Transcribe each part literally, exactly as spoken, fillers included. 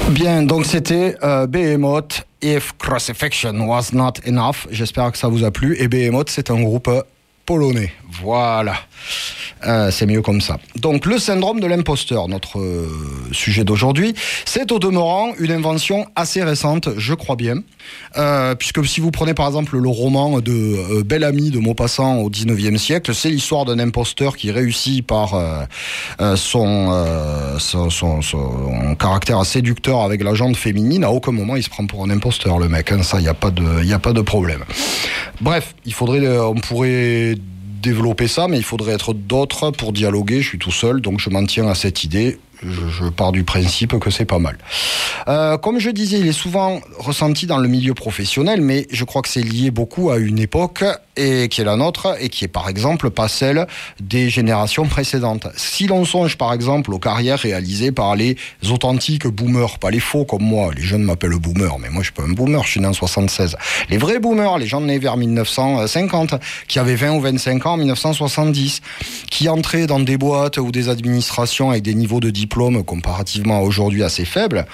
Bien, donc c'était euh, Behemoth, If Crucifixion Was Not Enough. J'espère que ça vous a plu. Et Behemoth, c'est un groupe polonais. Voilà. Euh, c'est mieux comme ça. Donc, le syndrome de l'imposteur, notre euh, sujet d'aujourd'hui, c'est au demeurant une invention assez récente, je crois bien. Euh, puisque si vous prenez par exemple le roman de euh, Bel-Ami de Maupassant au dix-neuvième siècle, c'est l'histoire d'un imposteur qui réussit par euh, euh, son, euh, son, son, son caractère séducteur avec la jante féminine. À aucun moment il se prend pour un imposteur, le mec. Hein, ça, il n'y a pas de, il n'y a pas de problème. Bref, il faudrait, on pourrait développer ça, mais il faudrait être d'autres pour dialoguer. Je suis tout seul, donc je m'en tiens à cette idée. Je, je pars du principe que c'est pas mal. Euh, comme je disais, il est souvent ressenti dans le milieu professionnel, mais je crois que c'est lié beaucoup à une époque et qui est la nôtre et qui est par exemple pas celle des générations précédentes. Si l'on songe par exemple aux carrières réalisées par les authentiques boomers, pas les faux comme moi, les jeunes m'appellent boomer, mais moi je suis pas un boomer, je suis né en soixante-seize. Les vrais boomers, les gens nés vers dix-neuf cent cinquante, qui avaient vingt ou vingt-cinq ans en dix-neuf cent soixante-dix, qui entraient dans des boîtes ou des administrations avec des niveaux de diplôme comparativement à aujourd'hui assez faibles,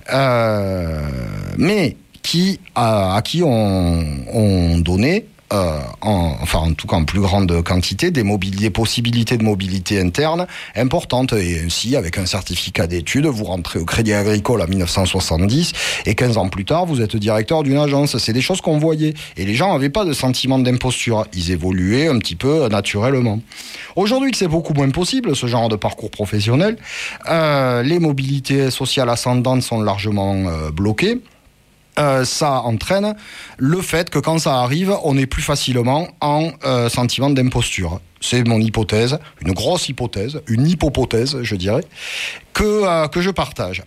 euh, mais qui, à, à qui on, on donnait Euh, en, enfin en tout cas en plus grande quantité, des, mobili- des possibilités de mobilité interne importantes. Et ainsi, avec un certificat d'études, vous rentrez au Crédit Agricole en dix-neuf cent soixante-dix et quinze ans plus tard, vous êtes directeur d'une agence. C'est des choses qu'on voyait. Et les gens n'avaient pas de sentiment d'imposture. Ils évoluaient un petit peu naturellement. Aujourd'hui, que c'est beaucoup moins possible, ce genre de parcours professionnel, euh, les mobilités sociales ascendantes sont largement euh, bloquées. Euh, ça entraîne le fait que quand ça arrive, on est plus facilement en euh, sentiment d'imposture. C'est mon hypothèse, une grosse hypothèse, une hypopothèse, je dirais, que, euh, que je partage.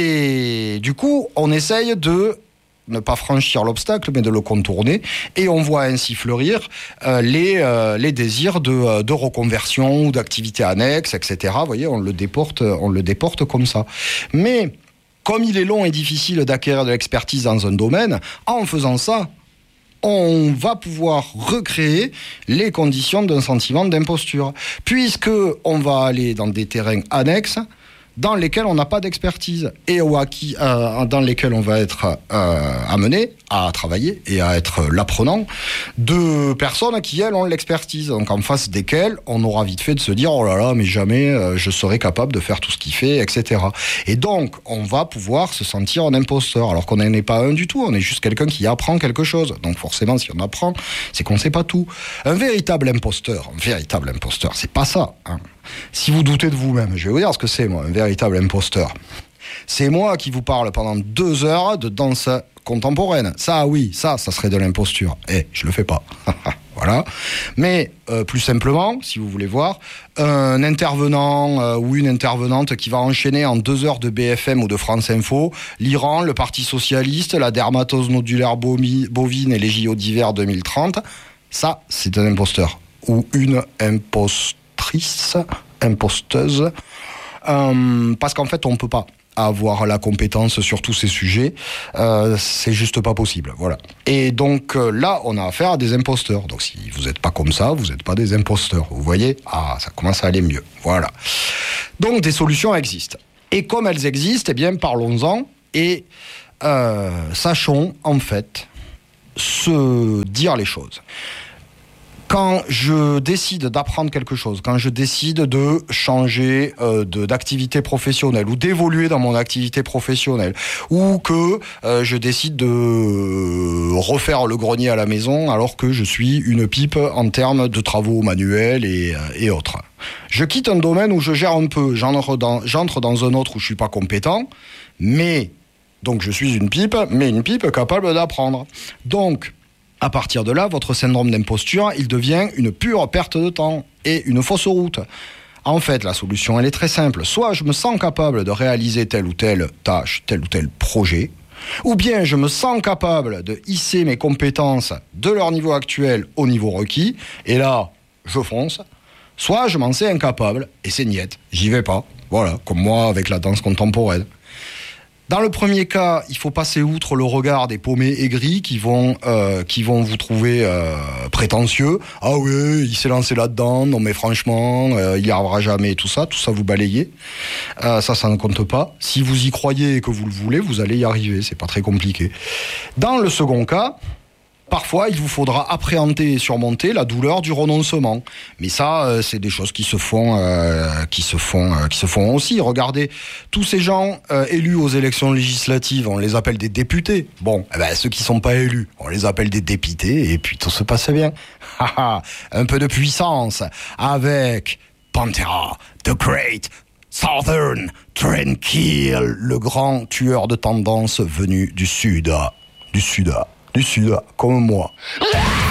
Et du coup, on essaye de ne pas franchir l'obstacle, mais de le contourner, et on voit ainsi fleurir euh, les, euh, les désirs de, de reconversion ou d'activités annexes, et cetera. Vous voyez, on le déporte, on le déporte comme ça. Mais comme il est long et difficile d'acquérir de l'expertise dans un domaine, en faisant ça, on va pouvoir recréer les conditions d'un sentiment d'imposture, puisque on va aller dans des terrains annexes dans lesquels on n'a pas d'expertise et ou à qui, euh, dans lesquels on va être euh, amené à travailler et à être l'apprenant de personnes qui, elles, ont l'expertise. Donc en face desquelles, on aura vite fait de se dire « Oh là là, mais jamais euh, je serai capable de faire tout ce qu'il fait, et cetera » Et donc, on va pouvoir se sentir un imposteur, alors qu'on n'en est pas un du tout, on est juste quelqu'un qui apprend quelque chose. Donc forcément, si on apprend, c'est qu'on ne sait pas tout. Un véritable imposteur, un véritable imposteur, c'est pas ça, hein. Si vous doutez de vous-même, je vais vous dire ce que c'est, moi, un véritable imposteur. C'est moi qui vous parle pendant deux heures de danse contemporaine. Ça, oui, ça, ça serait de l'imposture. Eh, je le fais pas. Voilà. Mais euh, plus simplement, si vous voulez voir, un intervenant euh, ou une intervenante qui va enchaîner en deux heures de B F M ou de France Info, l'Iran, le Parti Socialiste, la dermatose nodulaire bovine et les J O d'hiver deux mille trente, ça, c'est un imposteur. Ou une imposteur. imposteuse, euh, parce qu'en fait on ne peut pas avoir la compétence sur tous ces sujets, euh, c'est juste pas possible, voilà. Et donc euh, là on a affaire à des imposteurs, donc si vous n'êtes pas comme ça, vous n'êtes pas des imposteurs, vous voyez, ah ça commence à aller mieux, voilà. Donc des solutions existent, et comme elles existent, eh bien parlons-en, et euh, sachons en fait se dire les choses. Quand je décide d'apprendre quelque chose, quand je décide de changer euh, de, d'activité professionnelle ou d'évoluer dans mon activité professionnelle, ou que euh, je décide de refaire le grenier à la maison alors que je suis une pipe en termes de travaux manuels et, et autres. Je quitte un domaine où je gère un peu, j'entre dans, j'entre dans un autre où je suis pas compétent, mais donc je suis une pipe, mais une pipe capable d'apprendre. Donc à partir de là, votre syndrome d'imposture, il devient une pure perte de temps et une fausse route. En fait, la solution, elle est très simple. Soit je me sens capable de réaliser telle ou telle tâche, tel ou tel projet, ou bien je me sens capable de hisser mes compétences de leur niveau actuel au niveau requis, et là, je fonce. Soit je m'en sais incapable, et c'est niette, j'y vais pas. Voilà, comme moi avec la danse contemporaine. Dans le premier cas, il faut passer outre le regard des paumés aigris qui vont, euh, qui vont vous trouver euh, prétentieux. Ah oui, il s'est lancé là-dedans, non mais franchement, euh, il n'y arrivera jamais, tout ça, tout ça vous balayez. Euh, ça, ça ne compte pas. Si vous y croyez et que vous le voulez, vous allez y arriver, c'est pas très compliqué. Dans le second cas, parfois, il vous faudra appréhender et surmonter la douleur du renoncement. Mais ça, euh, c'est des choses qui se font, euh, qui se font, euh, qui se font aussi. Regardez, tous ces gens euh, élus aux élections législatives, on les appelle des députés. Bon, eh ben, ceux qui sont pas élus, on les appelle des députés, et puis tout se passe bien. Un peu de puissance avec Pantera, The Great Southern Tranquille, le grand tueur de tendance venu du sud, du sud. Du sud, comme moi.